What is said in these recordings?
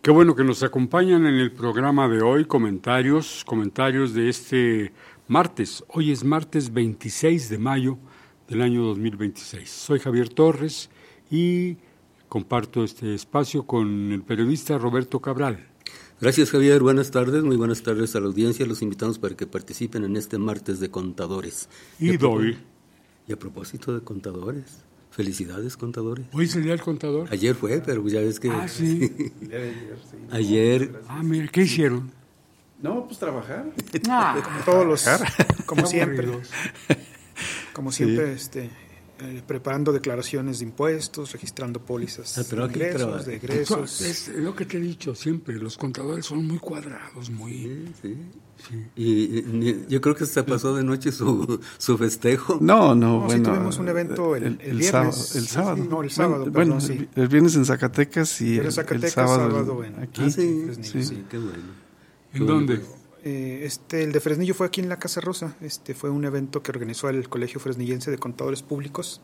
Qué bueno que nos acompañan en el programa de hoy, comentarios de este martes. Hoy es martes 26 de mayo del año 2026. Soy Javier Torres y comparto este espacio con el periodista Roberto Cabral. Gracias, Javier. Buenas tardes, muy buenas tardes a la audiencia. Los invitamos para que participen en este martes de contadores. Y a propósito de contadores, felicidades, contadores. ¿Hoy es el día del contador? Ayer fue, pero ya ves que... Sí. Ayer... Mira, ¿qué hicieron? No, pues trabajar. Todos los... Como siempre. Como siempre, preparando declaraciones de impuestos, registrando pólizas de ingresos, de egresos. Es lo que te he dicho siempre, los contadores son muy cuadrados, muy... Sí. Y yo creo que se pasó de noche su festejo. No, bueno. Sí, tuvimos un evento el viernes. El sábado. No, el sábado, bueno, sí. El viernes en Zacatecas y el sábado aquí. Sí, qué bueno. ¿En dónde? El de Fresnillo fue aquí en la Casa Rosa. Fue un evento que organizó el Colegio Fresnillense de Contadores Públicos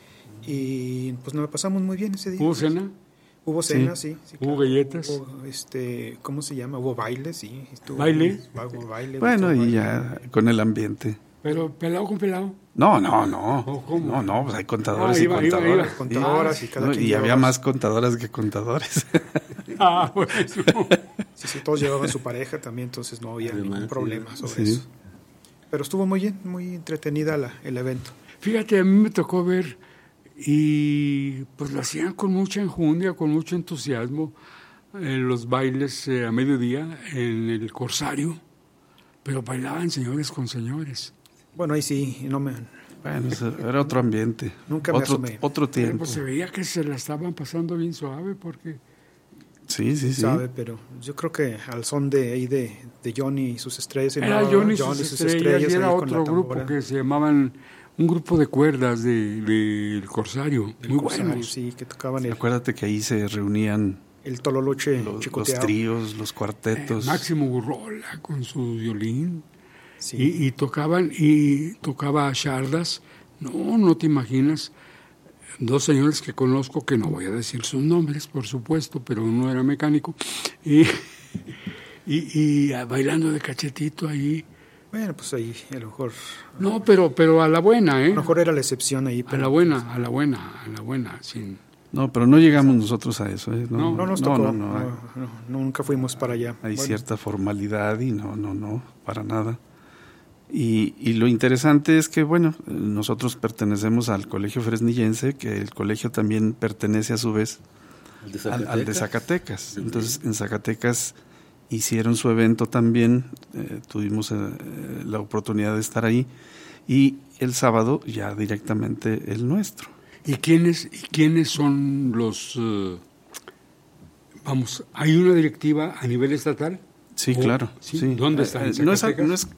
y pues nos pasamos muy bien ese día. ¿Hubo cena? Hubo cena, sí. ¿Hubo galletas? Hubo, ¿cómo se llama? Hubo baile, sí. ¿Baile? Hubo baile. Bueno, y ya con el ambiente. ¿Pero pelado con pelado? No. ¿Cómo? No, pues hay contadores y contadoras. Contadoras y cada quien y había más contadoras que contadores. Bueno. Sí, todos llevaban su pareja también, entonces no había ningún problema sobre eso. Pero estuvo muy bien, muy entretenida el evento. Fíjate, a mí me tocó ver y pues lo hacían con mucha enjundia, con mucho entusiasmo, los bailes a mediodía en el Corsario, pero bailaban señores con señores. Bueno, ahí sí, Bueno, era otro ambiente. Nunca me asomé. Otro tiempo. Pues se veía que se la estaban pasando bien suave porque... Sí. Sabe, pero yo creo que al son de Johnny y sus estrellas. Era Johnny y sus estrellas y era otro grupo que se llamaban... Un grupo de cuerdas del Corsario, muy buenos. Sí, que tocaban Acuérdate que ahí se reunían el Tololoche, los tríos, los cuartetos. Máximo Gurrola con su violín. Sí. Y tocaba chardas. No te imaginas. Dos señores que conozco, que no voy a decir sus nombres, por supuesto, pero uno era mecánico. Y bailando de cachetito ahí. Bueno, pues ahí a lo mejor... No, pero a la buena, ¿eh? A lo mejor era la excepción ahí. Pero a la buena, sin... No, pero no llegamos nosotros a eso, ¿eh? No nos tocó. No, nunca fuimos para allá. Hay cierta formalidad y no, para nada. Y lo interesante es que, bueno, nosotros pertenecemos al Colegio Fresnillense, que el colegio también pertenece a su vez al de Zacatecas. Entonces, en Zacatecas hicieron su evento también, tuvimos la oportunidad de estar ahí, y el sábado ya directamente el nuestro. ¿Y quiénes son los... ¿hay una directiva a nivel estatal? Sí, claro. Sí. ¿Dónde está? No es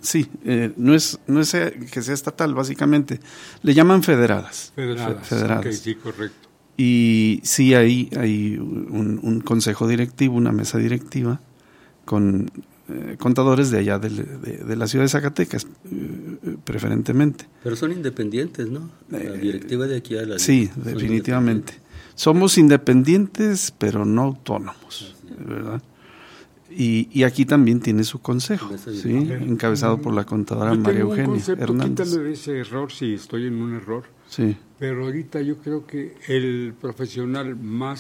que sea estatal, básicamente. Le llaman federadas. Federadas. Okay, sí, correcto. Y sí hay un consejo directivo, una mesa directiva, con contadores de allá de la ciudad de Zacatecas, preferentemente. Pero son independientes, ¿no? La directiva de aquí a la... Sí, definitivamente. Somos independientes, pero no autónomos, ¿verdad? Y aquí también tiene su consejo, ¿sí? Encabezado por la contadora María Eugenia Hernández. Quítale de ese error si estoy en un error. Sí. Pero ahorita yo creo que el profesional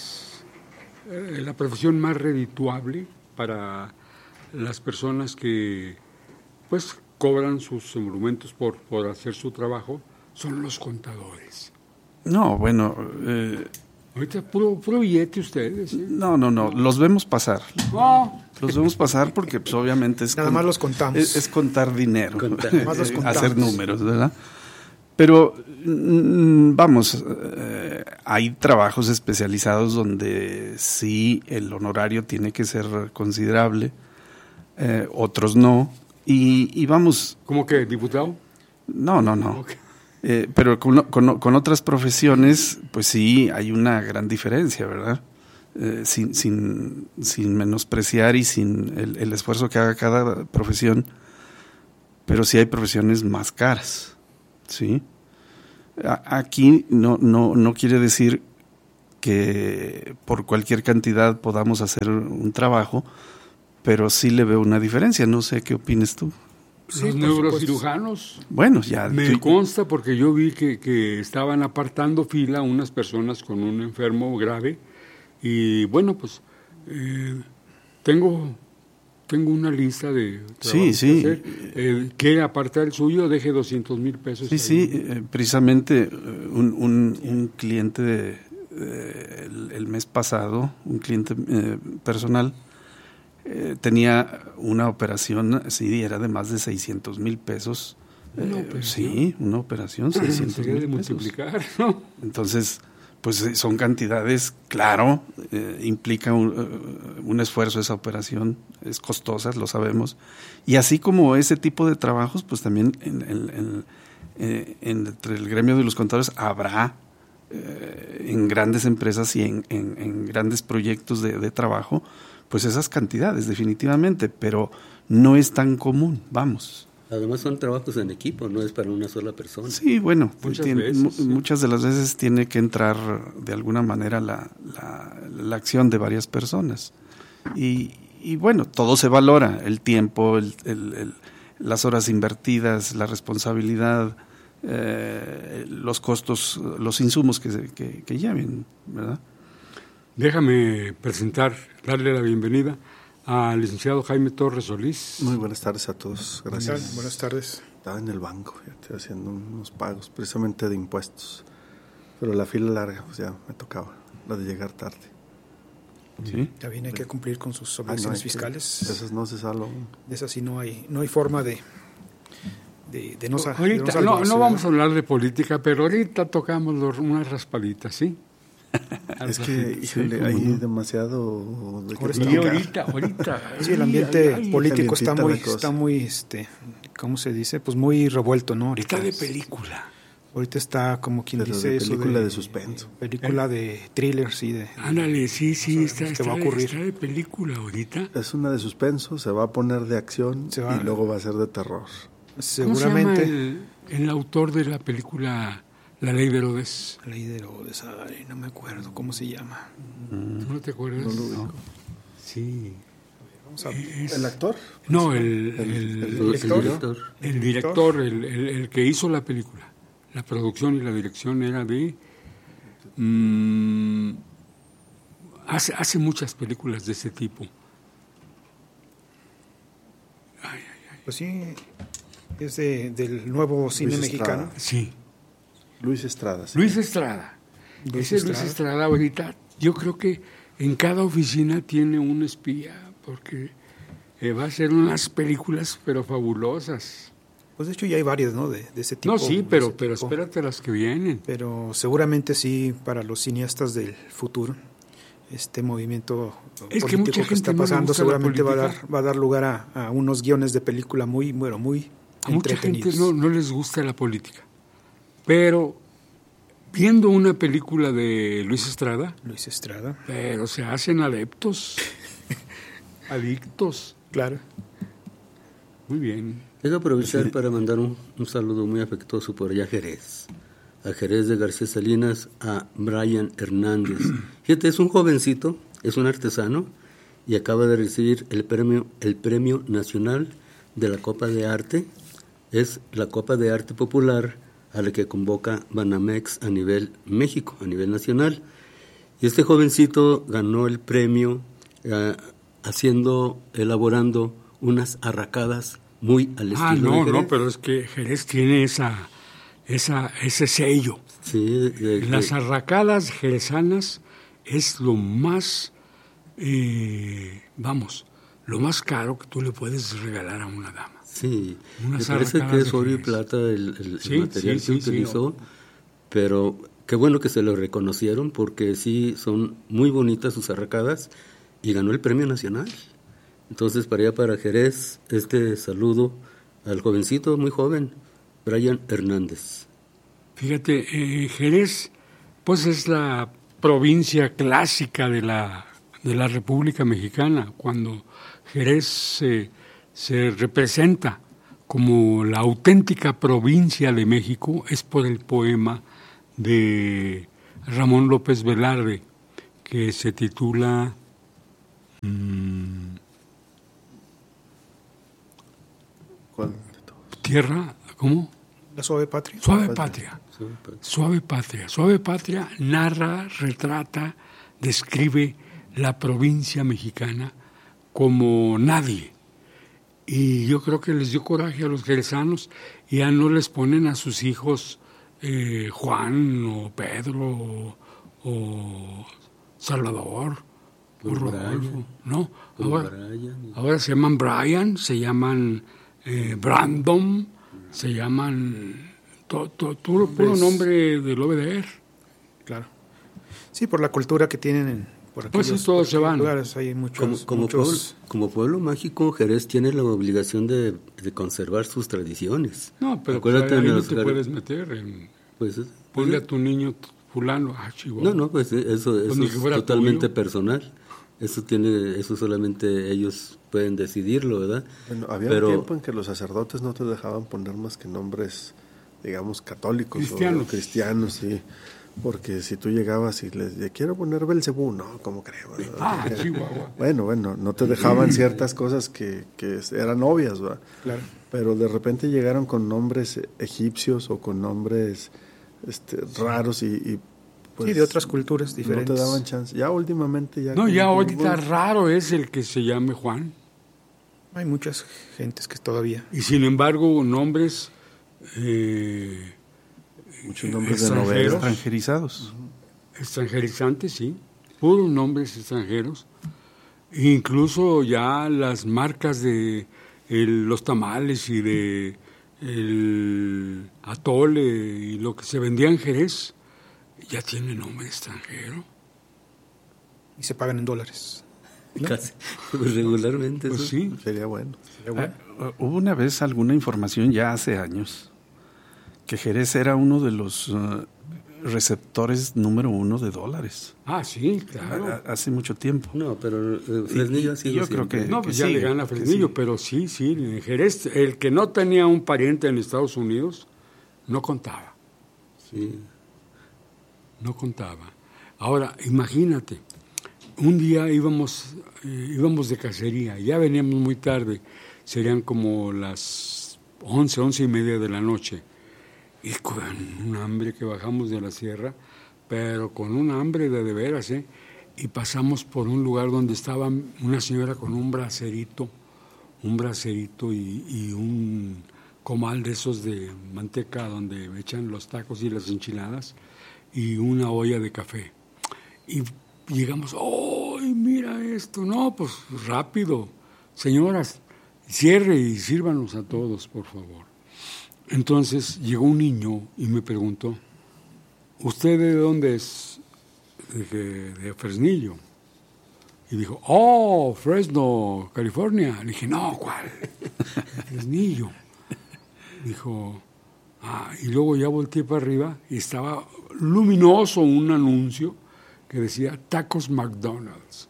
la profesión más redituable para las personas que pues cobran sus emolumentos por hacer su trabajo son los contadores. No, bueno... ahorita puro billete ustedes. ¿Sí? No, los vemos pasar. No. Los vemos pasar porque pues obviamente nada más los contamos. Es contar dinero, Más los contamos. Hacer números, ¿verdad? Pero vamos, hay trabajos especializados donde sí el honorario tiene que ser considerable, otros no, y vamos... ¿Cómo que, diputado? No. Okay. Pero con otras profesiones, pues sí, hay una gran diferencia, ¿verdad? Sin menospreciar y sin el esfuerzo que haga cada profesión, pero sí hay profesiones más caras, ¿sí? Aquí no quiere decir que por cualquier cantidad podamos hacer un trabajo, pero sí le veo una diferencia. No sé qué opines tú. Los neurocirujanos. Bueno, ya. Me consta porque yo vi que estaban apartando fila unas personas con un enfermo grave y bueno, pues tengo una lista de trabajos que hacer. Quiere apartar el suyo, deje 200,000 pesos. Sí, precisamente un cliente el mes pasado, un cliente personal, tenía una operación, sí, era de más de 600,000 pesos. Sí, una operación, 600,000 pesos. Multiplicar, ¿no? Entonces, pues son cantidades, claro, implica un esfuerzo esa operación, es costosa, lo sabemos. Y así como ese tipo de trabajos, pues también entre el gremio de los contadores habrá en grandes empresas y en grandes proyectos de trabajo, pues esas cantidades definitivamente, pero no es tan común, vamos. Además son trabajos en equipo, no es para una sola persona. Sí, bueno, muchas de las veces tiene que entrar de alguna manera la acción de varias personas. Y bueno, todo se valora, el tiempo, las horas invertidas, la responsabilidad, los costos, los insumos que lleven, ¿verdad? Déjame darle la bienvenida al licenciado Jaime Torres Solís. Muy buenas tardes a todos, gracias. Buenas tardes. Estaba en el banco, ya estoy haciendo unos pagos precisamente de impuestos, pero la fila larga, pues ya me tocaba, la de llegar tarde. ¿Sí? También hay que cumplir con sus obligaciones fiscales. Esas no se salvan. De esas sí no hay forma de no ahorita, no vamos a hablar de política, pero ahorita tocamos unas raspaditas, ¿sí? Es que, híjole, hay demasiado... ahorita. Sí, el ambiente político está muy, ¿cómo se dice? Pues muy revuelto, ¿no? Ahorita está de película. Ahorita está como quien pero dice de eso. Película de suspenso. Película de thriller, sí. Ándale, sí, está va a ocurrir. Está de película ahorita. Es una de suspenso, se va a poner de acción y luego va a ser de terror. Seguramente. ¿Cómo se llama el autor de la película La Ley de Herodes? La Ley de Herodes, no me acuerdo cómo se llama. ¿Tú no te acuerdas? No lo ubico. Sí. Vamos a ¿El actor? No, el director. El director, el que hizo la película. La producción y la dirección era de... hace muchas películas de ese tipo. Pues sí, es del nuevo cine mexicano. Sí. Luis Estrada. Sí. Luis Estrada. Luis Estrada ahorita, yo creo que en cada oficina tiene un espía, porque va a ser unas películas pero fabulosas. Pues de hecho ya hay varias, ¿no? De ese tipo. No, sí, pero espérate las que vienen. Pero seguramente sí, para los cineastas del futuro, este movimiento político que está pasando seguramente va a dar lugar a unos guiones de película muy a mucha gente no les gusta la política, pero viendo una película de Luis Estrada, pero se hacen adictos. Claro. Muy bien. Quiero aprovechar para mandar un saludo muy afectuoso por allá a Jerez de García Salinas, a Brian Hernández. Fíjate, es un jovencito, es un artesano y acaba de recibir el premio nacional de la Copa de Arte. Es la Copa de Arte Popular a la que convoca Banamex a nivel México, a nivel nacional. Y este jovencito ganó el premio elaborando unas arracadas muy al estilo de Jerez. No, pero es que Jerez tiene ese sello. Sí, las arracadas jerezanas es lo más, lo más caro que tú le puedes regalar a una dama. Sí, me parece que es oro y plata el material que utilizó, pero qué bueno que se lo reconocieron porque sí son muy bonitas sus arracadas y ganó el premio nacional. Entonces, para Jerez, este saludo al jovencito, muy joven, Brian Hernández. Fíjate, Jerez, pues es la provincia clásica de la República Mexicana. Cuando Jerez se representa como la auténtica provincia de México, es por el poema de Ramón López Velarde, que se titula ¿Cuál de todos? Tierra, ¿cómo? La Suave Patria. Suave Patria. Suave Patria. Suave Patria narra, retrata, describe la provincia mexicana como nadie. Y yo creo que les dio coraje a los jerezanos y ya no les ponen a sus hijos Juan o Pedro o Salvador o Rodolfo. No, ahora se llaman Brian, se llaman Brandon, se llaman todo puro nombre del obeder. Claro. Sí, por la cultura que tienen por aquí. Pues sí, todos se van. Lugares, hay muchos, como pueblo mágico, Jerez tiene la obligación de conservar sus tradiciones. No, pero acuérdate, ahí no te puedes meter ponle a tu niño fulano, Chihuahua. No, pues eso es totalmente personal. Eso solamente ellos pueden decidirlo, ¿verdad? Bueno, había un tiempo en que los sacerdotes no te dejaban poner más que nombres, digamos, católicos o cristianos, sí. Porque si tú llegabas y les quiero poner Belcebú, no, ¿cómo creo? Chihuahua. Bueno, no te dejaban ciertas cosas que eran obvias, ¿verdad? Claro. Pero de repente llegaron con nombres egipcios o con nombres raros y pues, sí, de otras culturas diferentes. No te daban chance. Ya últimamente ya... No, ya ahorita raro es el que se llame Juan. Hay muchas gentes que todavía... Y sin embargo, nombres... muchos nombres de novelas. Extranjerizados. Extranjerizantes, sí. Puros nombres extranjeros. Incluso ya las marcas de los tamales y de el atole y lo que se vendía en Jerez ya tiene nombre extranjero. Y se pagan en dólares, ¿no? Casi, pues regularmente. Pues eso sí. Sería bueno. Hubo una vez alguna información ya hace años que Jerez era uno de los receptores número 1 de dólares. Ah, sí, claro. Hace mucho tiempo. No, pero Fresnillo sí. Yo creo que... No, pues que ya sí, le gana a Fresnillo, sí. pero sí, en Jerez, el que no tenía un pariente en Estados Unidos, no contaba. Sí. No contaba. Y imagínate, un día íbamos de cacería, ya veníamos muy tarde, serían como las 11:30 de la noche, y con un hambre que bajamos de la sierra, pero con un hambre de veras, y pasamos por un lugar donde estaba una señora con un bracerito y un comal de esos de manteca donde echan los tacos y las enchiladas, y una olla de café. Y llegamos, ¡ay, mira esto! No, pues rápido, señoras, cierre y sírvanos a todos, por favor. Entonces llegó un niño y me preguntó, ¿usted de dónde es? De Fresnillo. Y dijo, ¡oh, Fresno, California! Le dije, no, ¿cuál? Fresnillo. Dijo, y luego ya volteé para arriba y estaba luminoso un anuncio que decía Tacos McDonald's.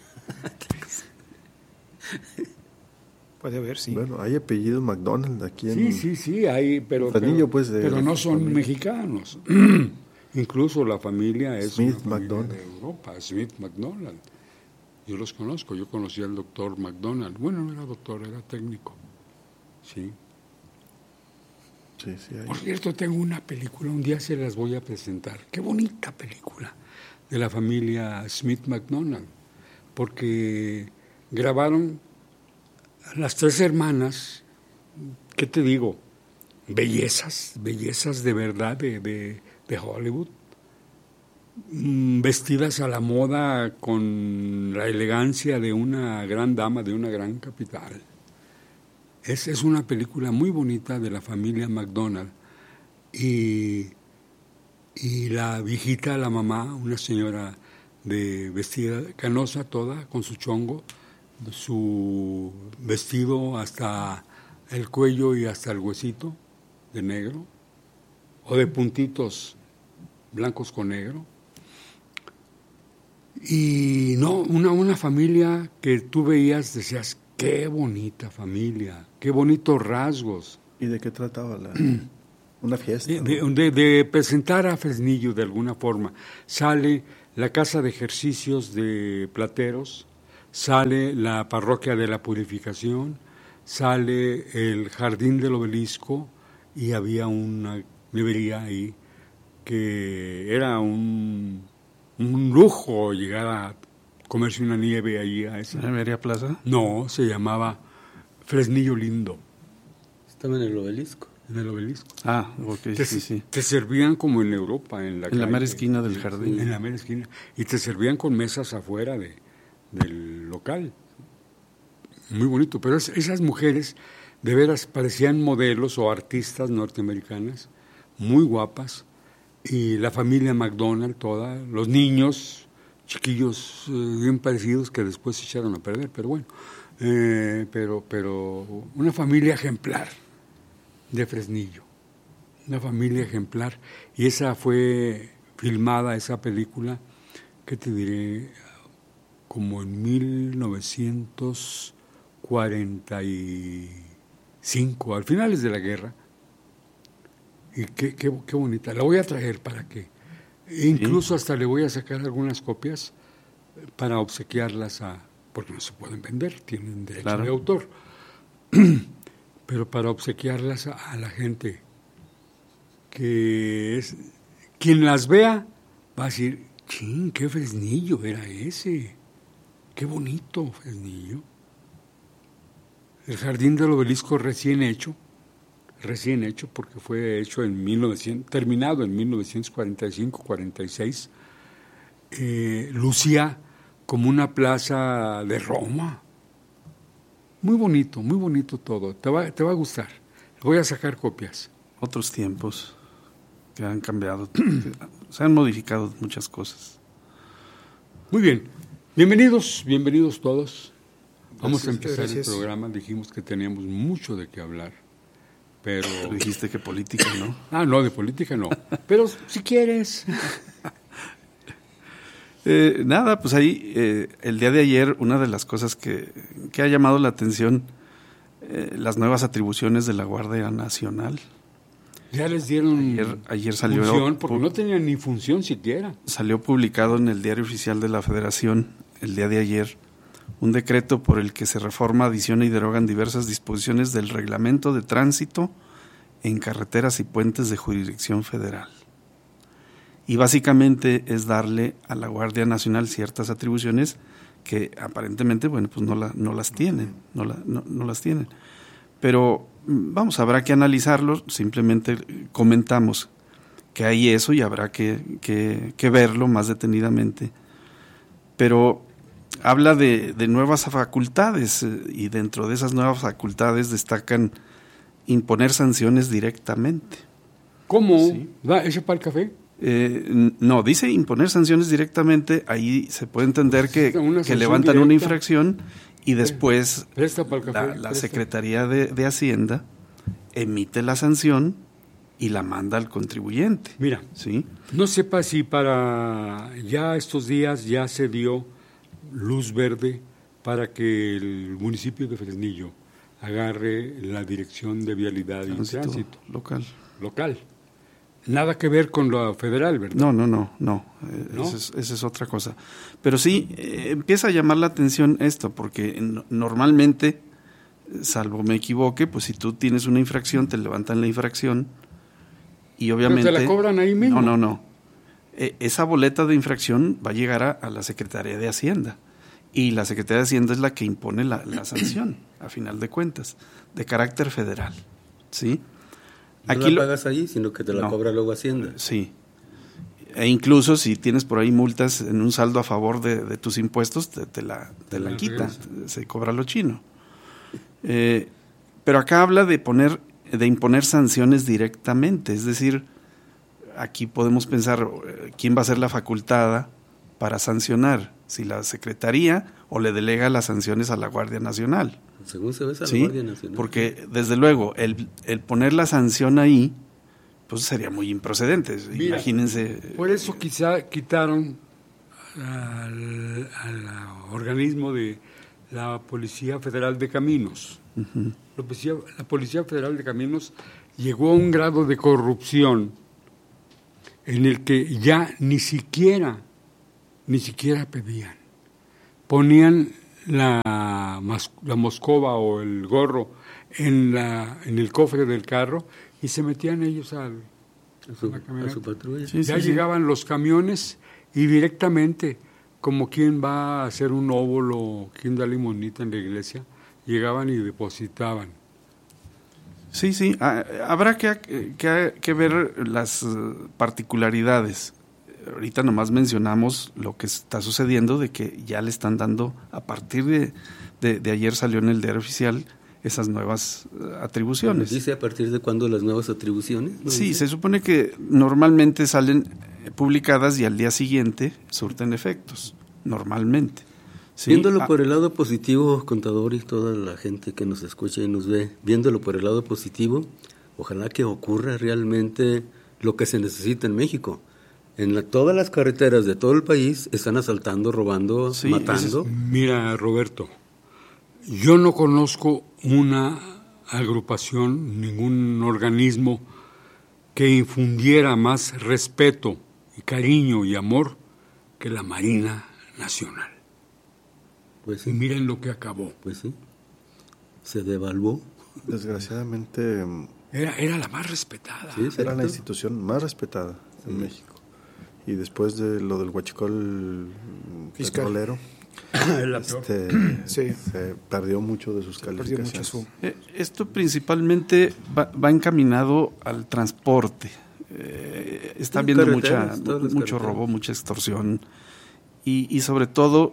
Puede haber, sí. Bueno, hay apellido McDonald's aquí en... Sí, hay, pero no son mexicanos. Incluso la familia es Smith una familia McDonald. de Europa, Smith McDonald. Yo los conozco, yo conocí al doctor McDonald. Bueno, no era doctor, era técnico. Sí. Sí, hay. Por cierto, tengo una película, un día se las voy a presentar. Qué bonita película de la familia Smith McDonald, porque grabaron las 3 hermanas, ¿qué te digo? Bellezas de verdad de Hollywood, vestidas a la moda con la elegancia de una gran dama, de una gran capital. Es una película muy bonita de la familia McDonald. Y la viejita, la mamá, una señora de vestida canosa toda, con su chongo, su vestido hasta el cuello y hasta el huesito de negro, o de puntitos blancos con negro. Y no, una familia que tú veías, decías, qué bonita familia, qué bonitos rasgos. ¿Y de qué trataba una fiesta? De presentar a Fresnillo de alguna forma. Sale la Casa de Ejercicios de Plateros, sale la Parroquia de la Purificación, sale el Jardín del Obelisco y había una nevería ahí que era un lujo llegar a comerse una nieve ahí a esa. ¿Nevería Plaza? No, se llamaba Fresnillo Lindo. Estaba en el Obelisco. En el Obelisco. Ah, ok, sí. Te servían como en Europa, en la mera esquina del jardín. En la mera esquina. Y te servían con mesas afuera del local. Muy bonito. Pero esas mujeres de veras parecían modelos o artistas norteamericanas, muy guapas. Y la familia McDonald toda, los niños, chiquillos bien parecidos que después se echaron a perder, pero bueno. Pero una familia ejemplar de Fresnillo, una familia ejemplar, y esa fue filmada, esa película, ¿qué te diré? Como en 1945, al finales de la guerra, y qué bonita, la voy a traer para que, incluso hasta le voy a sacar algunas copias para obsequiarlas porque no se pueden vender, tienen derecho de autor, pero para obsequiarlas a la gente que es, quien las vea va a decir, ¡chin, qué Fresnillo era ese! ¡Qué bonito Fresnillo! El Jardín del Obelisco recién hecho porque fue hecho terminado en 1945-46, lucía como una plaza de Roma. Muy bonito todo. Te va a gustar. Voy a sacar copias. Otros tiempos que han cambiado, se han modificado muchas cosas. Muy bien. Bienvenidos todos. Vamos a empezar gracias. El programa. Dijimos que teníamos mucho de qué hablar, pero dijiste que política, ¿no? No, de política no. Pero si quieres. Nada, pues ahí el día de ayer una de las cosas que ha llamado la atención, las nuevas atribuciones de la Guardia Nacional. Ya les dieron ayer salió función, porque no tenían ni función siquiera. Salió publicado en el Diario Oficial de la Federación el día de ayer un decreto por el que se reforma, adiciona y derogan diversas disposiciones del Reglamento de Tránsito en carreteras y puentes de jurisdicción federal. Y básicamente es darle a la Guardia Nacional ciertas atribuciones que aparentemente, bueno, pues no las tienen. Pero vamos, habrá que analizarlo, simplemente comentamos que hay eso y habrá que verlo más detenidamente. Pero habla de nuevas facultades y dentro de esas nuevas facultades destacan imponer sanciones directamente. ¿Cómo? ¿Sí? ¿Va ese para el café? No, dice imponer sanciones directamente, ahí se puede entender que levantan directa, una infracción y después la Secretaría de Hacienda emite la sanción y la manda al contribuyente. Mira, ¿sí? No sepa si para ya estos días ya se dio luz verde para que el municipio de Fresnillo agarre la dirección de vialidad y tránsito. Local. Nada que ver con lo federal, ¿verdad? No. Esa es otra cosa. Pero sí, empieza a llamar la atención esto, porque normalmente, salvo me equivoque, pues si tú tienes una infracción, te levantan la infracción y obviamente... ¿Pero te la cobran ahí mismo? No. Esa boleta de infracción va a llegar a la Secretaría de Hacienda y la Secretaría de Hacienda es la que impone la sanción, a final de cuentas, de carácter federal, ¿sí? No aquí la pagas allí, sino que te la cobra luego Hacienda. Sí. E incluso si tienes por ahí multas en un saldo a favor de tus impuestos, te la quita, se cobra lo chino. Pero acá habla de imponer sanciones directamente, es decir, aquí podemos pensar quién va a ser la facultada para sancionar, si la Secretaría o le delega las sanciones a la Guardia Nacional. Según se ve a la Guardia Nacional. Porque desde luego el poner la sanción ahí pues sería muy improcedente. Mira, imagínense. Por eso quizá quitaron al organismo de la Policía Federal de Caminos. Uh-huh. La Policía Federal de Caminos llegó a un grado de corrupción en el que ya ni siquiera ni siquiera pedían. Ponían la moscova o el gorro en el cofre del carro y se metían ellos a su patrulla. Llegaban los camiones y directamente, como quien va a hacer un óvulo, quien da limonita en la iglesia, llegaban y depositaban. Sí, habrá que ver las particularidades. Ahorita nomás mencionamos lo que está sucediendo, de que ya le están dando, a partir de ayer salió en el diario oficial, esas nuevas atribuciones. ¿Dice a partir de cuándo las nuevas atribuciones? ¿No sí, dice? Se supone que normalmente salen publicadas y al día siguiente surten efectos, normalmente. Sí. Viéndolo por el lado positivo, contador y toda la gente que nos escucha y nos ve, viéndolo por el lado positivo, ojalá que ocurra realmente lo que se necesita en México. Todas las carreteras de todo el país están asaltando, robando, matando. Mira, Roberto, yo no conozco una agrupación, ningún organismo que infundiera más respeto y cariño y amor que la Marina Nacional. Pues sí. Y miren lo que acabó. Pues sí, se devaluó. Desgraciadamente era la más respetada. Sí, era la institución más respetada en México. Y después de lo del huachicol petrolero, se perdió mucho de sus calificaciones. Esto principalmente va encaminado al transporte. Está habiendo mucho robo, mucha extorsión y sobre todo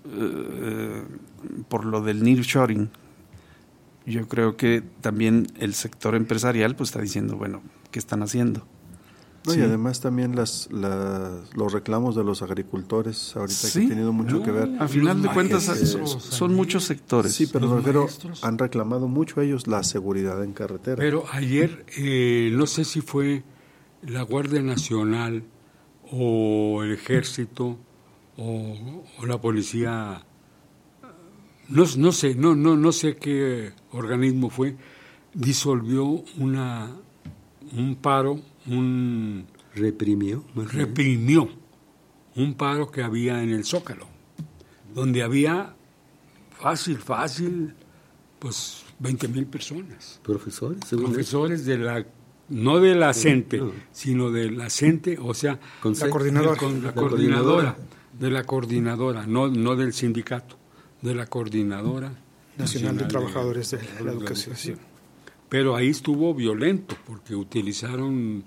por lo del nearshoring. Yo creo que también el sector empresarial pues está diciendo, bueno, ¿qué están haciendo? No, sí. Y además también los reclamos de los agricultores ahorita que han tenido mucho que ver. Al final de cuentas son muchos sectores. Sí, pero me refiero, han reclamado mucho ellos la seguridad en carretera. Pero ayer, no sé si fue la Guardia Nacional o el Ejército o la Policía, no sé qué organismo fue, disolvió un paro, reprimió un paro que había en el Zócalo, donde había fácil, pues 20,000 personas. Profesores no de la CENTE, sino de la CENTE, o sea, la coordinadora, no del sindicato, de la Coordinadora Nacional de Trabajadores de la Educación. Pero ahí estuvo violento, porque utilizaron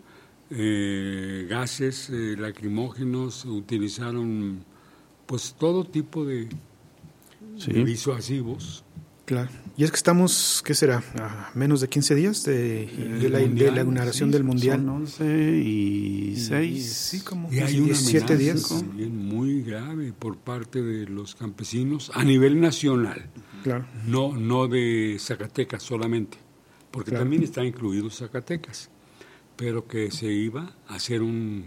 gases lacrimógenos, utilizaron pues todo tipo de disuasivos. Claro. Y es que estamos, ¿qué será? A menos de 15 días de la inauguración del Mundial. Son 11 y 6. Sí, como y hay una 17 días. También muy grave por parte de los campesinos a nivel nacional. Claro. No de Zacatecas solamente, porque también está incluido Zacatecas, pero que se iba a hacer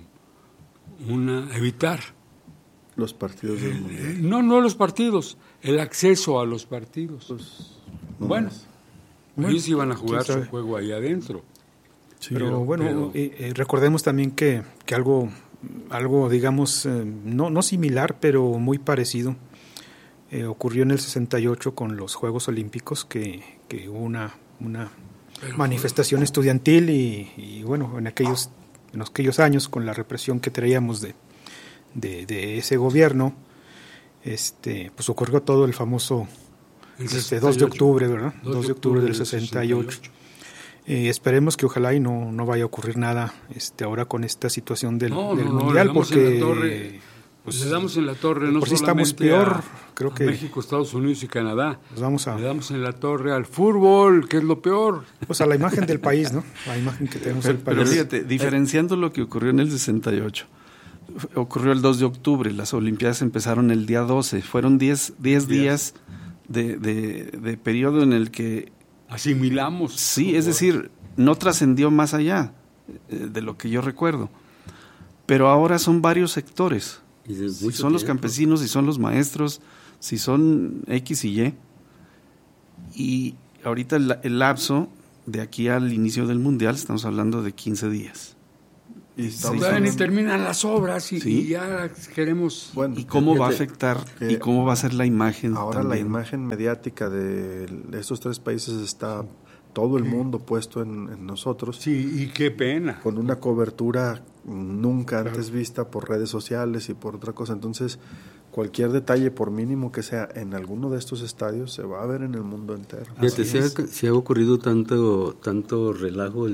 evitar los partidos del Mundial. No los partidos, el acceso a los partidos. Pues, ellos iban a jugar su juego ahí adentro. Sí, pero recordemos también que algo digamos, no similar, pero muy parecido, ocurrió en el 68 con los Juegos Olímpicos, que hubo una manifestación estudiantil y bueno, en aquellos años, con la represión que traíamos de ese gobierno, pues ocurrió todo el famoso 2 de octubre, ¿verdad? 2 de octubre del 68. Esperemos que ojalá y no vaya a ocurrir nada ahora con esta situación del Mundial, porque le damos en la torre no por si solamente estamos peor, creo que México, Estados Unidos y Canadá. Le damos en la torre al fútbol, que es lo peor. Pues a la imagen del país, ¿no? La imagen que tenemos del país. Pero fíjate, diferenciando lo que ocurrió en el 68, ocurrió el 2 de octubre, las Olimpiadas empezaron el día 12, fueron 10 días de periodo en el que asimilamos. Sí, es decir, no trascendió más allá de lo que yo recuerdo. Pero ahora son varios sectores. Si son los campesinos, si son los maestros, si son X y Y. Y ahorita el lapso de aquí al inicio del Mundial estamos hablando de 15 días. Y terminan las obras y ya queremos... Bueno, ¿y cómo va a afectar y cómo va a ser la imagen? Ahora también? La imagen mediática de estos 3 países está todo el mundo puesto en nosotros. Sí, y qué pena. Con una cobertura nunca antes vista por redes sociales y por otra cosa. Entonces, cualquier detalle, por mínimo que sea, en alguno de estos estadios se va a ver en el mundo entero. Fíjate, se ha ocurrido tanto relajo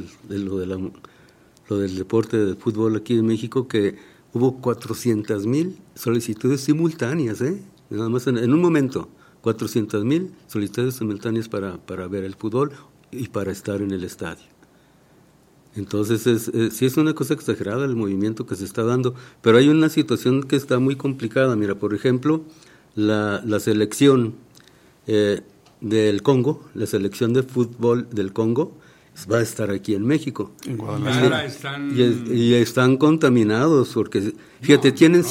lo del deporte del fútbol aquí en México, que hubo 400,000 solicitudes simultáneas, nada más en un momento, 400,000 solicitudes simultáneas para ver el fútbol y para estar en el estadio. Entonces, sí es una cosa exagerada el movimiento que se está dando, pero hay una situación que está muy complicada. Mira, por ejemplo, la selección del Congo, la selección de fútbol del Congo, va a estar aquí en México. En Guadalajara. Y están contaminados, porque, fíjate, tienen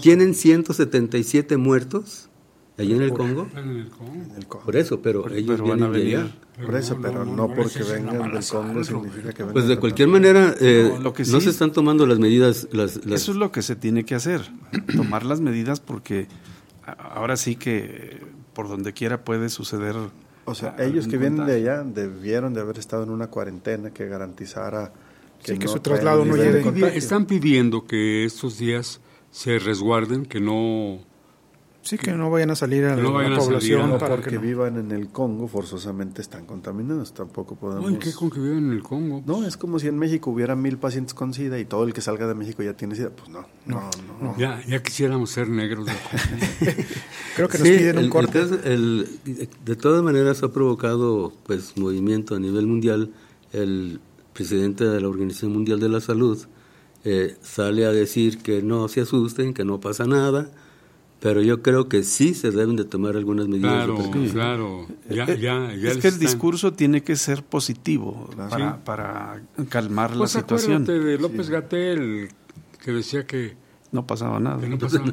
177 muertos allí en el Congo. Por eso, pero ellos vienen de allá. Por eso, pero no porque vengan del Congo significa que vengan. Pues de cualquier manera, no se están tomando las medidas. Eso es lo que se tiene que hacer, tomar las medidas, porque ahora sí que por donde quiera puede suceder. O sea, ellos que vienen de allá debieron de haber estado en una cuarentena que garantizara que su traslado no llegue. Están pidiendo que estos días se resguarden, que no... Sí, que no vayan a salir a la población. Porque vivan en el Congo, forzosamente están contaminados. Tampoco podemos... ¿Qué con que vivan en el Congo? No, es como si en México hubiera 1,000 pacientes con SIDA y todo el que salga de México ya tiene SIDA. Pues no. Ya quisiéramos ser negros. Creo que nos piden un corte. De todas maneras ha provocado pues movimiento a nivel mundial. El presidente de la Organización Mundial de la Salud sale a decir que no se asusten, que no pasa nada. Pero yo creo que sí se deben de tomar algunas medidas. Claro. Es que el discurso tiene que ser positivo para calmar la situación. Acuérdate de López-Gatell, que decía que no pasaba nada.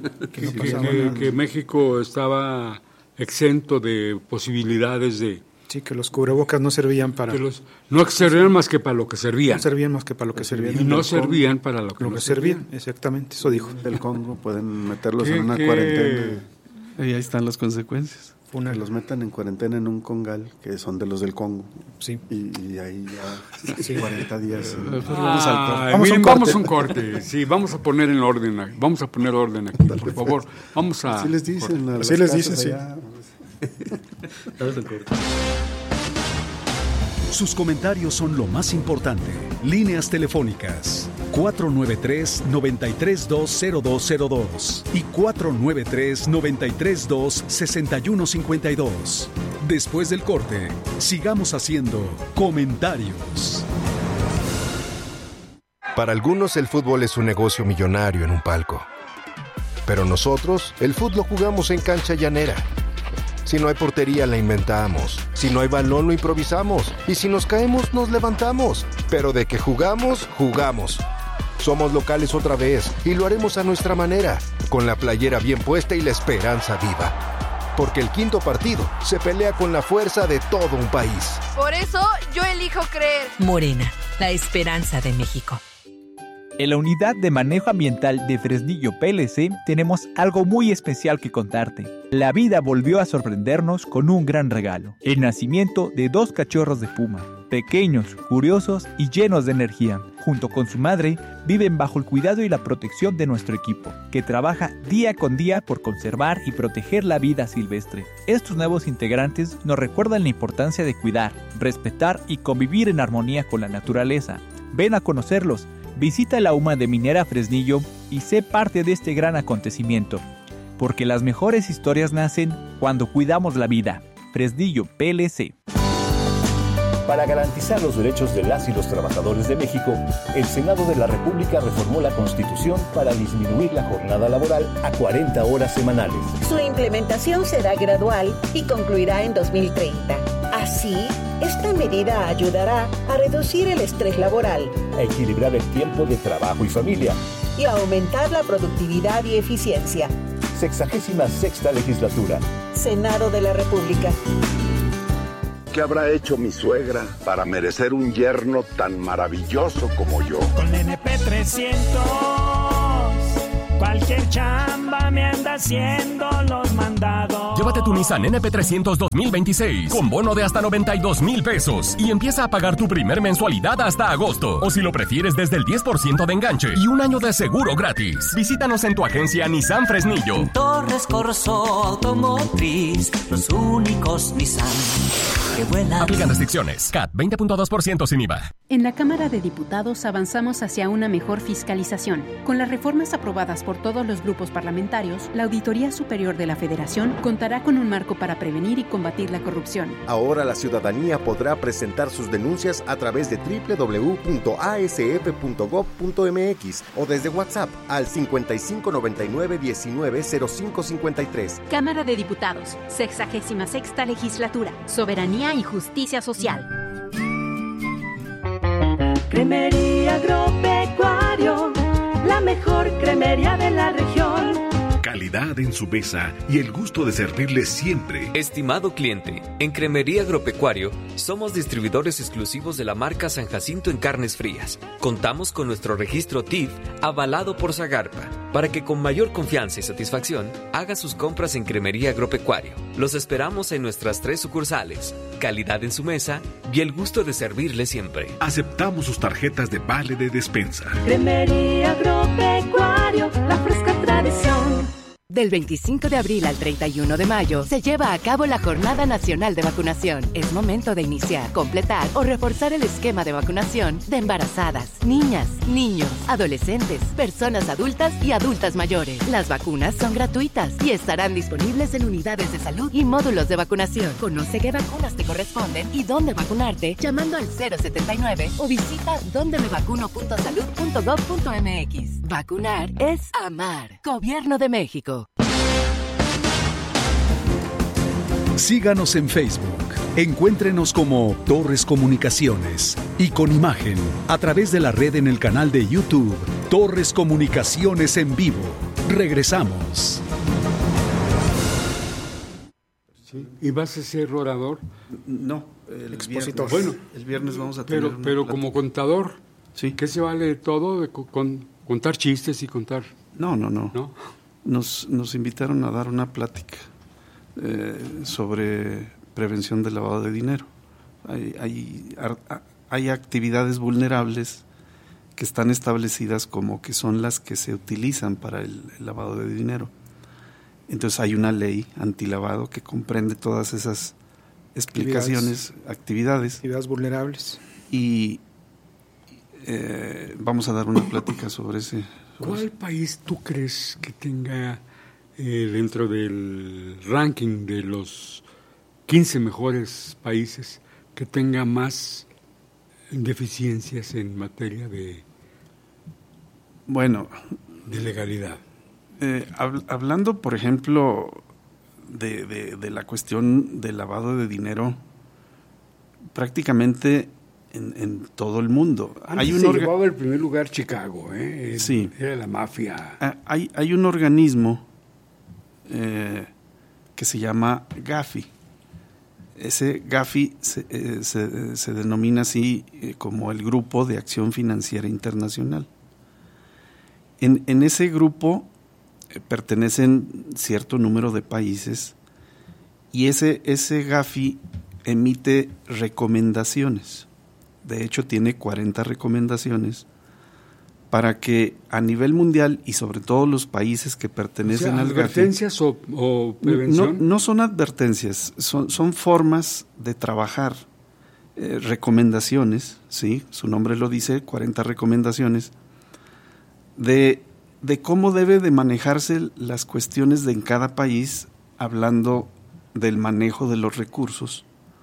Que México estaba exento de posibilidades de... Sí, que los cubrebocas no servían para... no servían más que para lo que servían. No servían más que para lo que servían. Y no servían para lo que no servían. Exactamente, eso dijo. Del Congo pueden meterlos en una cuarentena. Y ahí están las consecuencias. Que los metan en cuarentena en un congal, que son de los del Congo. Sí. Y ahí ya 40 días. Vamos a un corte. Sí, vamos a poner en orden. Vamos a poner orden aquí, por favor. Vamos a... Así les dicen. Así les dicen, sí. Sus comentarios son lo más importante. Líneas telefónicas 493-9320202 y 493-932-6152. Después del corte, sigamos haciendo comentarios. Para algunos el fútbol es un negocio millonario en un palco. Pero nosotros, el fútbol lo jugamos en cancha llanera. Si no hay portería, la inventamos. Si no hay balón, lo improvisamos. Y si nos caemos, nos levantamos. Pero de que jugamos, jugamos. Somos locales otra vez y lo haremos a nuestra manera, con la playera bien puesta y la esperanza viva. Porque el quinto partido se pelea con la fuerza de todo un país. Por eso, yo elijo creer. Morena, la esperanza de México. En la Unidad de Manejo Ambiental de Fresnillo PLC tenemos algo muy especial que contarte. La vida volvió a sorprendernos con un gran regalo: el nacimiento de 2 cachorros de puma, pequeños, curiosos y llenos de energía. Junto con su madre, viven bajo el cuidado y la protección de nuestro equipo, que trabaja día con día por conservar y proteger la vida silvestre. Estos nuevos integrantes nos recuerdan la importancia de cuidar, respetar y convivir en armonía con la naturaleza. Ven a conocerlos. Visita la UMA de Minera Fresnillo y sé parte de este gran acontecimiento, porque las mejores historias nacen cuando cuidamos la vida. Fresnillo PLC. Para garantizar los derechos de las y los trabajadores de México, el Senado de la República reformó la Constitución para disminuir la jornada laboral a 40 horas semanales. Su implementación será gradual y concluirá en 2030. Así, esta medida ayudará a reducir el estrés laboral, a equilibrar el tiempo de trabajo y familia y a aumentar la productividad y eficiencia. 66ª legislatura. Senado de la República. que habrá hecho mi suegra para merecer un yerno tan maravilloso como yo. Con NP 300, cualquier chamba me anda haciendo los mandados. Llévate tu Nissan NP300 2026 con bono de hasta 92,000 pesos y empieza a pagar tu primer mensualidad hasta agosto. O si lo prefieres, desde el 10% de enganche y un año de seguro gratis. Visítanos en tu agencia Nissan Fresnillo. Torres Corso Automotriz, los únicos Nissan que vuelan. Aplican restricciones. CAT 20.2% sin IVA. En la Cámara de Diputados avanzamos hacia una mejor fiscalización. Con las reformas aprobadas por todos los grupos parlamentarios, la Auditoría Superior de la Federación contará con un marco para prevenir y combatir la corrupción. Ahora la ciudadanía podrá presentar sus denuncias a través de www.asf.gov.mx o desde WhatsApp al 5599-190553. Cámara de Diputados, 66ª Legislatura, Soberanía y Justicia Social. Cremería Agropecuario, la mejor cremería de la región. Calidad en su mesa y el gusto de servirle siempre. Estimado cliente, en Cremería Agropecuario somos distribuidores exclusivos de la marca San Jacinto en carnes frías. Contamos con nuestro registro TIF avalado por Zagarpa para que con mayor confianza y satisfacción haga sus compras en Cremería Agropecuario. Los esperamos en nuestras 3 sucursales. Calidad en su mesa y el gusto de servirle siempre. Aceptamos sus tarjetas de vale de despensa. Cremería Agropecuario, la fresca tradición. Del 25 de abril al 31 de mayo se lleva a cabo la Jornada Nacional de Vacunación. Es momento de iniciar, completar o reforzar el esquema de vacunación de embarazadas, niñas, niños, adolescentes, personas adultas y adultas mayores. Las vacunas son gratuitas y estarán disponibles en unidades de salud y módulos de vacunación. Conoce qué vacunas te corresponden y dónde vacunarte llamando al 079 o visita dondemevacuno.salud.gov.mx. Vacunar es amar. Gobierno de México. Síganos en Facebook. Encuéntrenos como Torres Comunicaciones y con imagen a través de la red en el canal de YouTube Torres Comunicaciones en vivo. Regresamos. Sí. ¿Y vas a ser orador? No, el expositor. Bueno, el viernes vamos a tener. Pero como contador, sí. ¿Qué se vale de todo? De contar chistes y contar. No. Nos invitaron a dar una plática sobre prevención del lavado de dinero. Hay actividades vulnerables que están establecidas como que son las que se utilizan para el lavado de dinero. Entonces hay una ley antilavado que comprende todas esas explicaciones, actividades vulnerables. Y vamos a dar una plática sobre ese. ¿Cuál país tú crees que tenga dentro del ranking de los 15 mejores países que tenga más deficiencias en materia de legalidad? Hablando, por ejemplo, de la cuestión del lavado de dinero, prácticamente en todo el mundo. Antes se llevaba el primer lugar Chicago, sí. Era la mafia. Hay un organismo que se llama Gafi. Ese Gafi se denomina así como el Grupo de Acción Financiera Internacional. En ese grupo pertenecen cierto número de países y ese Gafi emite recomendaciones. De hecho, tiene 40 recomendaciones para que a nivel mundial y sobre todo los países que pertenecen al GAFI. ¿Advertencias o prevención? No son advertencias, son formas de trabajar, recomendaciones, ¿sí? Su nombre lo dice, 40 recomendaciones, de cómo debe de manejarse las cuestiones en cada país, hablando del manejo de los recursos,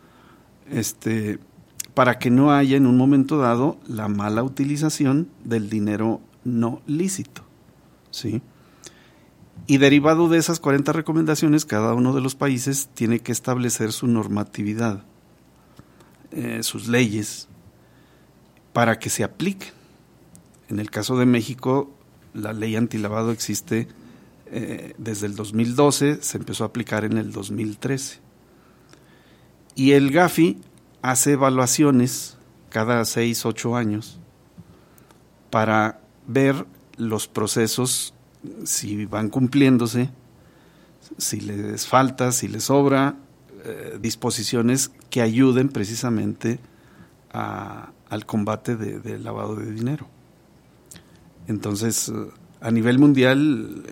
para que no haya en un momento dado la mala utilización del dinero no lícito, ¿sí? Y derivado de esas 40 recomendaciones, cada uno de los países tiene que establecer su normatividad, sus leyes, para que se apliquen. En el caso de México, la ley antilavado existe desde el 2012, se empezó a aplicar en el 2013. Y el Gafi hace evaluaciones cada 6, 8 años para ver los procesos, si van cumpliéndose, si les falta, si les sobra, disposiciones que ayuden precisamente al combate del lavado de dinero. Entonces, a nivel mundial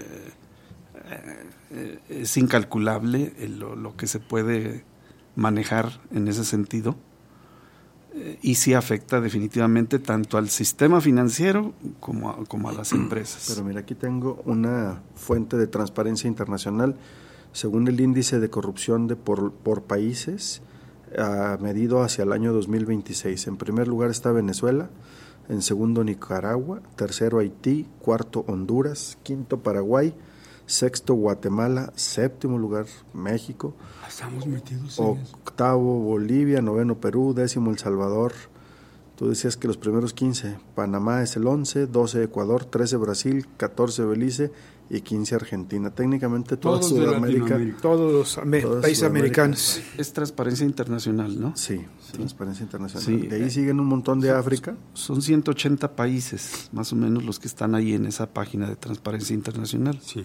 es incalculable lo que se puede manejar en ese sentido, y sí afecta definitivamente tanto al sistema financiero como a las empresas. Pero mira, aquí tengo una fuente de Transparencia Internacional. Según el índice de corrupción por países, medido hacia el año 2026. En primer lugar está Venezuela, en segundo Nicaragua, tercero Haití, cuarto Honduras, quinto Paraguay, sexto Guatemala, séptimo lugar México, estamos metidos octavo Bolivia, noveno Perú, décimo El Salvador. Tú decías que los primeros 15, Panamá es el 11, 12 Ecuador, 13 Brasil, 14 Belice y 15 Argentina. Técnicamente toda Sudamérica, todos los países americanos. Es Transparencia Internacional, ¿no? Sí, Transparencia Internacional. Sí. De ahí siguen un montón de África. Son 180 países, más o menos, los que están ahí en esa página de Transparencia Internacional. Sí.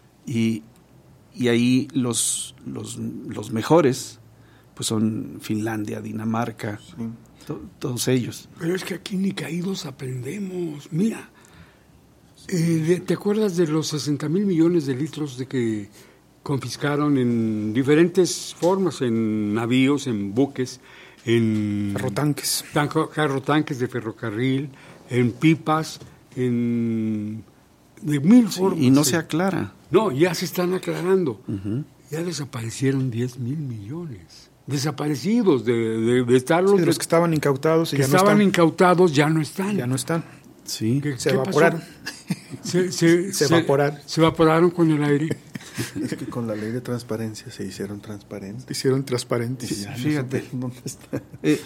Y ahí los mejores pues son Finlandia, Dinamarca, todos ellos. Pero es que aquí ni caídos aprendemos. Mira, ¿te acuerdas de los 60,000 millones de litros de que confiscaron en diferentes formas, en navíos, en buques, en carrotanques de ferrocarril, en pipas, de mil formas? Y no se aclara. No, ya se están aclarando. Uh-huh. Ya desaparecieron 10,000 millones. Desaparecidos de estar de los que estaban incautados ya no están. Incautados ya no están. Ya no están. Sí. Se evaporaron. Se evaporaron con el aire. Es que con la ley de transparencia se hicieron transparentes. Sí, fíjate. No ¿dónde está?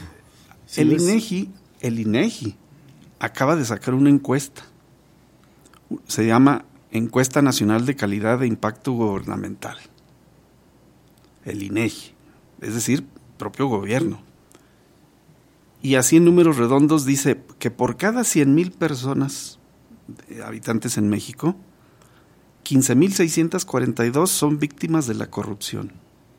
El INEGI acaba de sacar una encuesta. Se llama Encuesta Nacional de Calidad de Impacto Gubernamental. El INEGI, es decir, propio gobierno. Y así en números redondos dice que por cada 100,000 personas, habitantes en México, 15,642 son víctimas de la corrupción.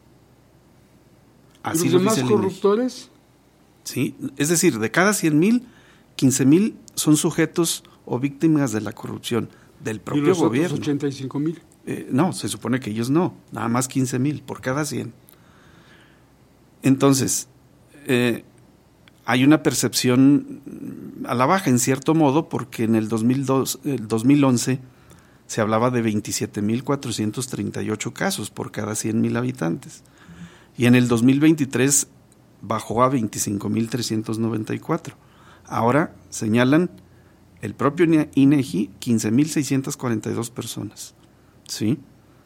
Así ¿y los demás corruptores? Sí, es decir, de cada 100,000, 15,000 son sujetos o víctimas de la corrupción del propio gobierno. ¿Y los gobierno. 85,000? No, se supone que ellos no, nada más 15,000 por cada 100. Entonces, hay una percepción a la baja en cierto modo, porque en el 2011 se hablaba de 27,438 casos por cada 100,000 habitantes. Y en el 2023 bajó a 25,394. Ahora señalan el propio INEGI 15,642 personas. ¿Sí?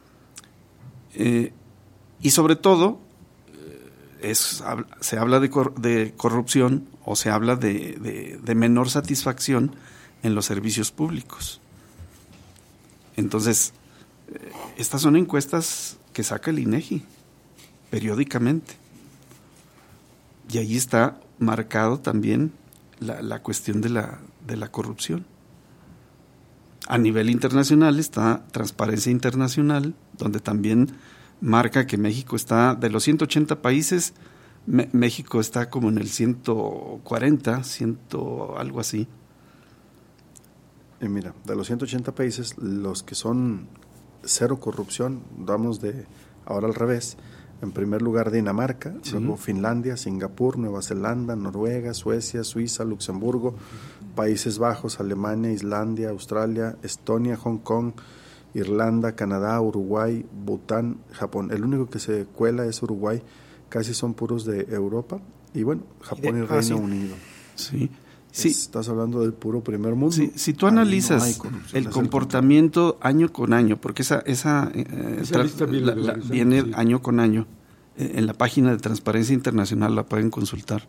Y sobre todo se habla de corrupción, o se habla de menor satisfacción en los servicios públicos. Entonces, estas son encuestas que saca el INEGI periódicamente, y ahí está marcado también la cuestión de la corrupción. A nivel internacional está Transparencia Internacional, donde también marca que México está, de los 180 países, México está como en el 140, algo así. Y mira, de los 180 países, los que son cero corrupción, vamos de ahora al revés. En primer lugar Dinamarca, sí. Luego Finlandia, Singapur, Nueva Zelanda, Noruega, Suecia, Suiza, Luxemburgo, Países Bajos, Alemania, Islandia, Australia, Estonia, Hong Kong, Irlanda, Canadá, Uruguay, Bután, Japón. El único que se cuela es Uruguay, casi son puros de Europa. Y bueno, Japón y Reino Unido. Sí. Sí. Estás hablando del puro primer mundo. Si tú analizas el comportamiento año con año, porque esa lista viene año con año, en la página de Transparencia Internacional la pueden consultar.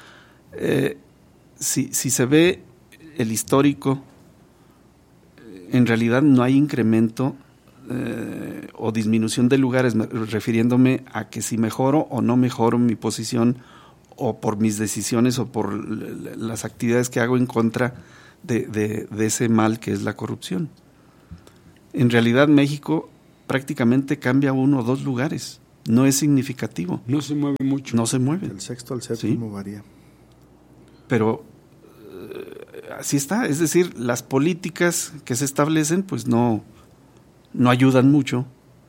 Si se ve el histórico, en realidad no hay incremento o disminución de lugares, refiriéndome a que si mejoro o no mejoro mi posición o por mis decisiones o por las actividades que hago en contra de ese mal que es la corrupción. En realidad México prácticamente cambia 1 o 2 lugares, no es significativo. No se mueve mucho. No se mueve. Del 6º al 7º varía. Pero así está, es decir, las políticas que se establecen pues no ayudan mucho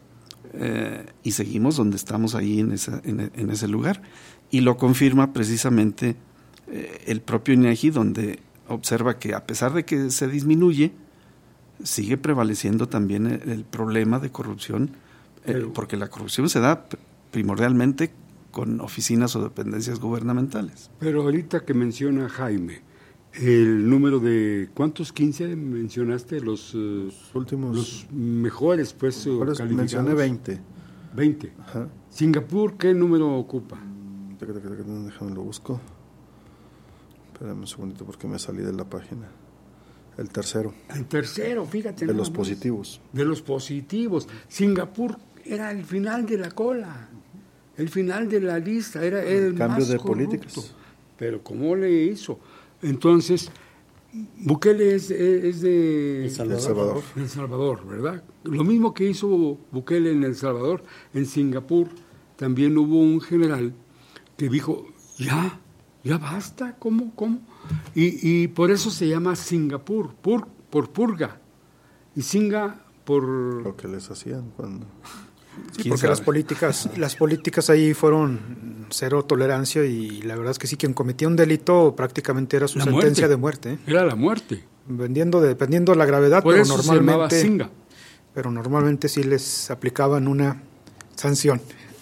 y seguimos donde estamos ahí en ese lugar. Y lo confirma precisamente el propio INEGI, donde observa que a pesar de que se disminuye, sigue prevaleciendo también el problema de corrupción, porque la corrupción se da primordialmente con oficinas o dependencias gubernamentales. Pero ahorita que menciona Jaime, el número de, ¿cuántos 15 mencionaste? Los últimos. Los mejores, pues, calificados. Mencioné 20. 20. Ajá. ¿Singapur qué número ocupa? Déjame lo busco. Espérame un segundito porque me salí de la página. El tercero. El tercero, fíjate. De los positivos. De los positivos. Singapur era el final de la cola, el final de la lista, era el cambio más de corrupto. políticas. Pero ¿cómo le hizo? Entonces, Bukele es de El Salvador. El Salvador, ¿verdad? Lo mismo que hizo Bukele en El Salvador, en Singapur también hubo un general que dijo, ya basta, ¿cómo? Y por eso se llama Singapur, por purga, y Singa por... Lo que les hacían cuando... Sí, porque las políticas ahí fueron cero tolerancia y la verdad es que sí, quien cometía un delito prácticamente era su sentencia de muerte. Era la muerte. Dependiendo de la gravedad, por pero eso se llamaba Singa. Pero normalmente sí les aplicaban una sanción.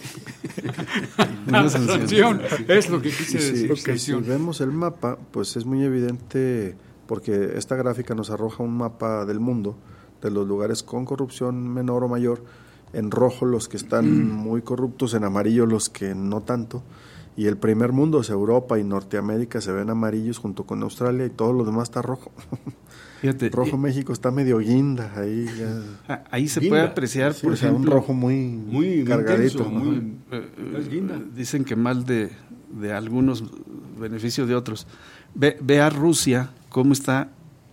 Una sanción, es lo que quise decir. Okay, si vemos el mapa, pues es muy evidente, porque esta gráfica nos arroja un mapa del mundo, de los lugares con corrupción menor o mayor, en rojo los que están muy corruptos, en amarillo los que no tanto, y el primer mundo, es Europa y Norteamérica, se ven amarillos junto con Australia y todo lo demás está rojo. Fíjate, rojo México está medio guinda, ahí ya... Ahí se puede apreciar, sí, por ejemplo, un rojo muy cargadito. Intenso, dicen que mal de algunos, beneficio de otros. Ve a Rusia cómo está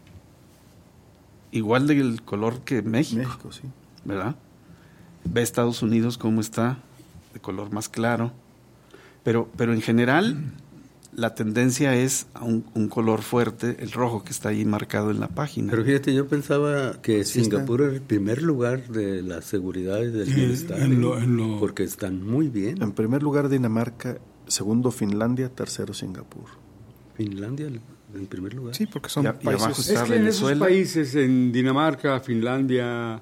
igual del color que México, sí. ¿Verdad? Ve a Estados Unidos cómo está de color más claro, pero en general la tendencia es a un color fuerte, el rojo que está ahí marcado en la página. Pero fíjate, yo pensaba que Singapur era el primer lugar de la seguridad y del bienestar, porque están muy bien. En primer lugar Dinamarca, segundo Finlandia, tercero Singapur. Finlandia en primer lugar. Sí, porque son países. Y abajo está es que en esos países, en Dinamarca, Finlandia,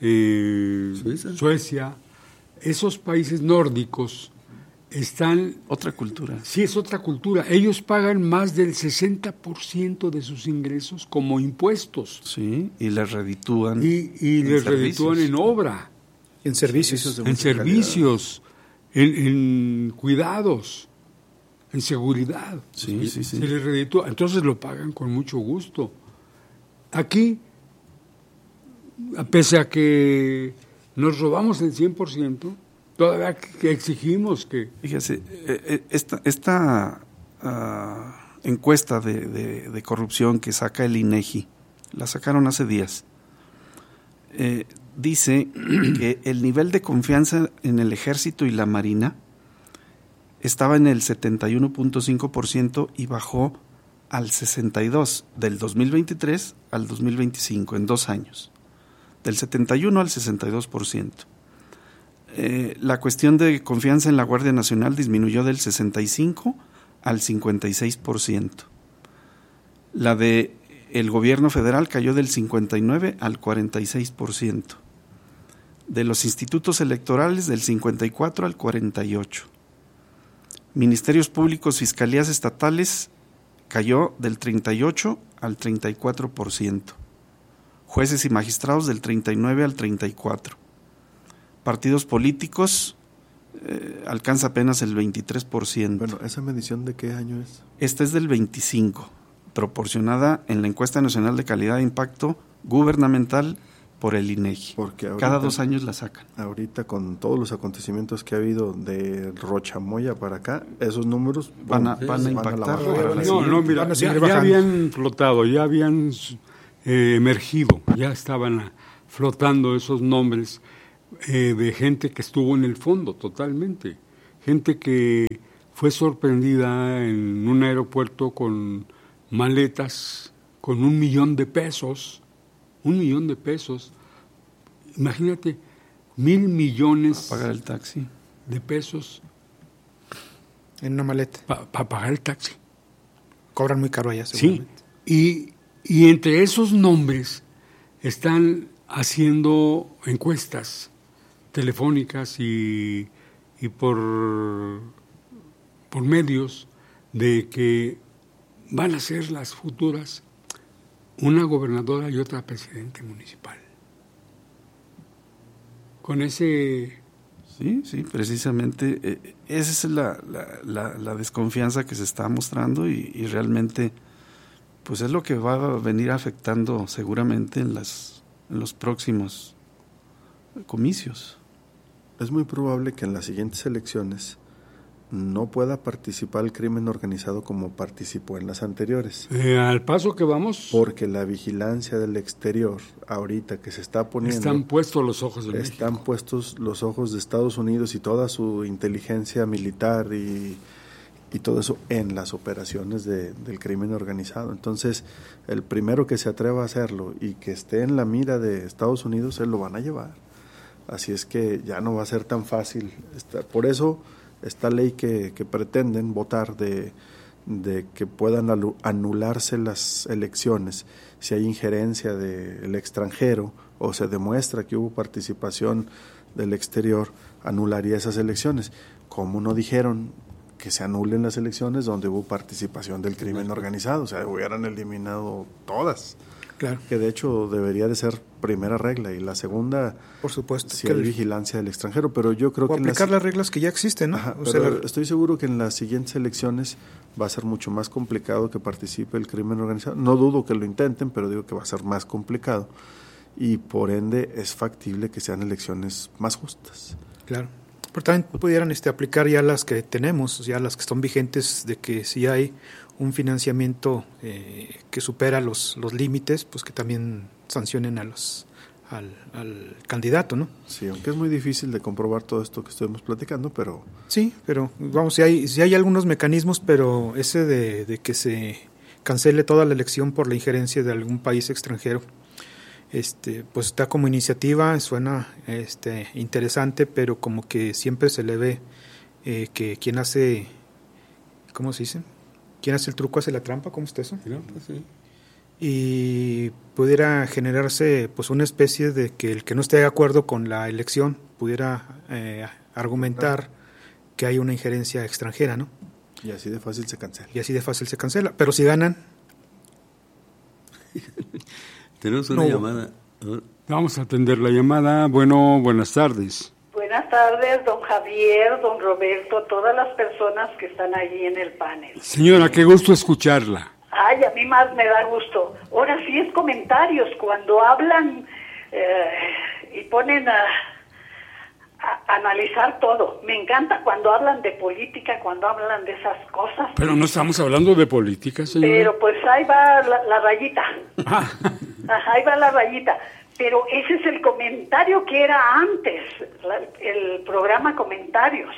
Suecia, esos países nórdicos están... Otra cultura. Sí, es otra cultura. Ellos pagan más del 60% de sus ingresos como impuestos. Sí, y les reditúan. Y les reditúan en obra. En servicios. En servicios, en cuidados, en seguridad. Sí. Se les reditúa. Entonces lo pagan con mucho gusto. Aquí, pese a que nos robamos el 100%, todavía que exigimos que... Fíjese, esta encuesta de corrupción que saca el INEGI, la sacaron hace días, dice que el nivel de confianza en el Ejército y la Marina estaba en el 71.5% y bajó al 62% del 2023 al 2025, en 2 años, del 71 al 62%. La cuestión de confianza en la Guardia Nacional disminuyó del 65 al 56%. La de el gobierno federal cayó del 59 al 46%. De los institutos electorales del 54 al 48%. Ministerios públicos, fiscalías estatales cayó del 38 al 34%. Jueces y magistrados del 39 al 34%. Partidos políticos alcanza apenas el 23%. Bueno, ¿esa medición de qué año es? Esta es del 25, proporcionada en la Encuesta Nacional de Calidad de Impacto Gubernamental por el INEGI. Porque ahorita, cada 2 años la sacan. Ahorita con todos los acontecimientos que ha habido de Rochamoya para acá, esos números van a impactar. Mira, ya habían flotado, ya habían emergido, ya estaban flotando esos nombres de gente que estuvo en el fondo totalmente, gente que fue sorprendida en un aeropuerto con maletas con $1 millón de pesos. $1 millón de pesos. Imagínate, 1,000 millones para pagar el taxi de pesos en una maleta. Para pagar el taxi. Cobran muy caro allá, seguramente. Sí, y entre esos nombres están haciendo encuestas telefónicas y por medios de que van a ser las futuras una gobernadora y otra presidente municipal. Con ese... Sí, precisamente esa es la desconfianza que se está mostrando y realmente pues es lo que va a venir afectando seguramente en los próximos comicios. Es muy probable que en las siguientes elecciones no pueda participar el crimen organizado como participó en las anteriores. Al paso que vamos. Porque la vigilancia del exterior, ahorita que se está poniendo... Están puestos los ojos de México. Están puestos los ojos de Estados Unidos y toda su inteligencia militar y todo eso en las operaciones del crimen organizado. Entonces, el primero que se atreva a hacerlo y que esté en la mira de Estados Unidos, se lo van a llevar. Así es que ya no va a ser tan fácil. Por eso, esta ley que pretenden votar de que puedan anularse las elecciones si hay injerencia del extranjero o se demuestra que hubo participación del exterior, anularía esas elecciones. Como no dijeron que se anulen las elecciones donde hubo participación del crimen organizado, o sea, hubieran eliminado todas. Claro. Que de hecho debería de ser primera regla, y la segunda, por supuesto, si hay vigilancia del extranjero, pero yo creo que aplicar las reglas que ya existen, ¿no? Ajá, estoy seguro que en las siguientes elecciones va a ser mucho más complicado que participe el crimen organizado. No dudo que lo intenten, pero digo que va a ser más complicado y por ende es factible que sean elecciones más justas. Claro. Pero también pudieran aplicar ya las que tenemos, ya las que están vigentes, de que si hay un financiamiento que supera los límites, pues que también sancionen al candidato, ¿no? Sí, aunque es muy difícil de comprobar todo esto que estuvimos platicando, pero... Sí, pero vamos, si hay algunos mecanismos, pero ese de que se cancele toda la elección por la injerencia de algún país extranjero, pues está como iniciativa, suena interesante, pero como que siempre se le ve que quien hace, ¿cómo se dice? Quien hace el truco hace la trampa, ¿cómo está eso? Sí. Y pudiera generarse pues una especie de que el que no esté de acuerdo con la elección pudiera argumentar que hay una injerencia extranjera, ¿no? Y así de fácil se cancela. Pero si ganan... Tenemos una llamada. Vamos a atender la llamada. Bueno, buenas tardes. Buenas tardes, don Javier, don Roberto, todas las personas que están allí en el panel. Señora, qué gusto escucharla. Ay, a mí más me da gusto. Ahora sí es comentarios, cuando hablan y ponen a analizar todo. Me encanta cuando hablan de política, cuando hablan de esas cosas. Pero no estamos hablando de política, señora. Pero pues ahí va la rayita. Ajá, ahí va la rayita. Pero ese es el comentario que era antes, el programa Comentarios.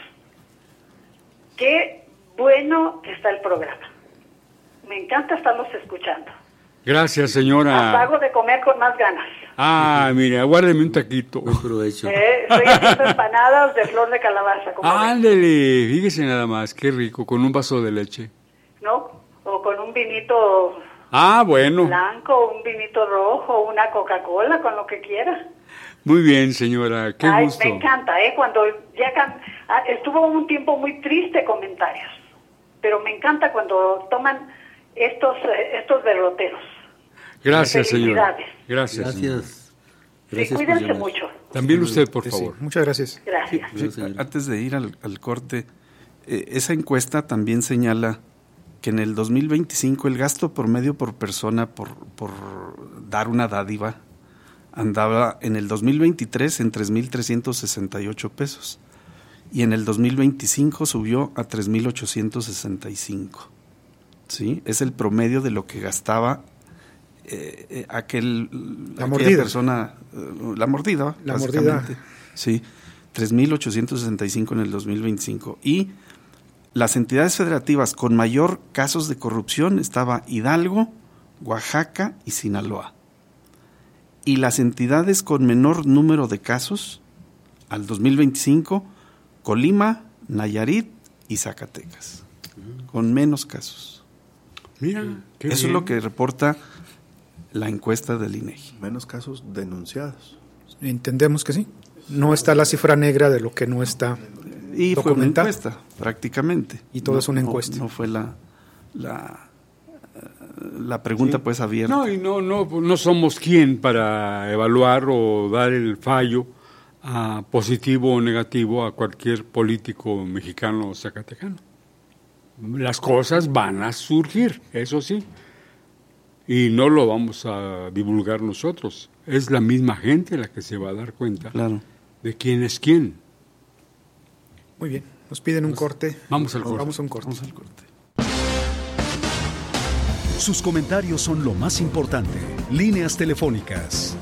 Qué bueno está el programa. Me encanta estarlos escuchando. Gracias, señora. Hasta hago de comer con más ganas. Mire, aguárdeme un taquito. Buen provecho. Estoy haciendo empanadas de flor de calabaza. Ándele, fíjese nada más, qué rico, con un vaso de leche. ¿No? O con un vinito... bueno. Blanco, un vinito rojo, una Coca-Cola, con lo que quiera. Muy bien, señora, qué gusto. Me encanta, cuando ya estuvo un tiempo muy triste Comentarios, pero me encanta cuando toman estos derroteros. Gracias, señora. Gracias. Sí, cuídense mucho. También usted, por favor. Muchas gracias. Gracias. Sí, antes de ir al corte, esa encuesta también señala que en el 2025 el gasto promedio por persona por dar una dádiva andaba en el 2023 en 3,368 pesos y en el 2025 subió a 3,865. ¿Sí? Es el promedio de lo que gastaba aquella persona, la mordida, básicamente. Sí, 3,865 en el 2025. Y las entidades federativas con mayor casos de corrupción estaba Hidalgo, Oaxaca y Sinaloa. Y las entidades con menor número de casos al 2025, Colima, Nayarit y Zacatecas, con menos casos. Mira, qué eso bien. es lo que reporta la encuesta del INEGI. Menos casos denunciados. Entendemos que sí. No está la cifra negra de lo que no está y documentado. fue una encuesta, prácticamente. Y todo es una encuesta. No fue la pregunta pues abierta. No, y no somos quien para evaluar o dar el fallo positivo o negativo a cualquier político mexicano o zacatecano. Las cosas van a surgir, eso sí, y no lo vamos a divulgar nosotros. Es la misma gente la que se va a dar cuenta de quién es quién. Muy bien, nos piden un corte. Vamos al corte. Vamos al corte. Sus comentarios son lo más importante. Líneas telefónicas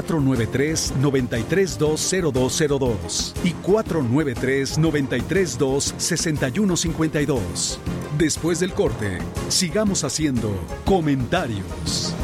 493-9320202 y 493-932-6152. Después del corte, sigamos haciendo comentarios.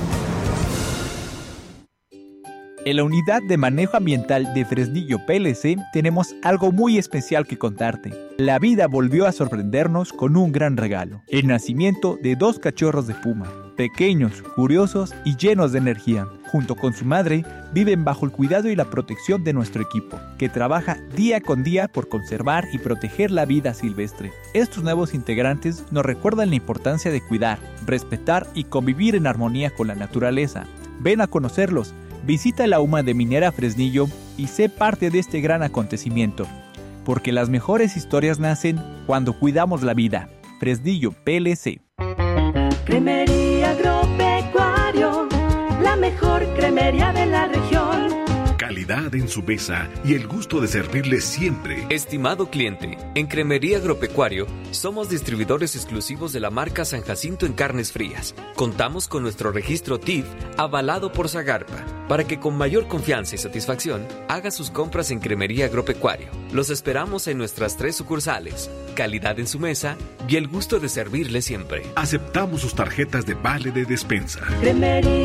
En la Unidad de Manejo Ambiental de Fresnillo PLC tenemos algo muy especial que contarte. La vida volvió a sorprendernos con un gran regalo: el nacimiento de 2 cachorros de puma, pequeños, curiosos y llenos de energía. Junto con su madre, viven bajo el cuidado y la protección de nuestro equipo, que trabaja día con día por conservar y proteger la vida silvestre. Estos nuevos integrantes nos recuerdan la importancia de cuidar, respetar y convivir en armonía con la naturaleza. Ven a conocerlos. Visita la UMA de Minera Fresnillo y sé parte de este gran acontecimiento, porque las mejores historias nacen cuando cuidamos la vida. Fresnillo PLC. Cremería Agropecuario, la mejor cremería de la región. Calidad en su mesa y el gusto de servirle siempre. Estimado cliente, en Cremería Agropecuario somos distribuidores exclusivos de la marca San Jacinto en carnes frías. Contamos con nuestro registro TIF avalado por Zagarpa, para que con mayor confianza y satisfacción haga sus compras en Cremería Agropecuario. Los esperamos en nuestras 3 sucursales. Calidad en su mesa y el gusto de servirle siempre. Aceptamos sus tarjetas de vale de despensa. Cremería